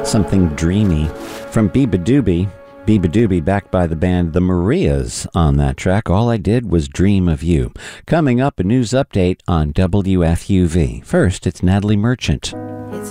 Something dreamy from Biba Doobie. Biba Doobie backed by the band The Marias on that track. All I Did Was Dream of You. Coming up, a news update on WFUV. First, it's Natalie Merchant.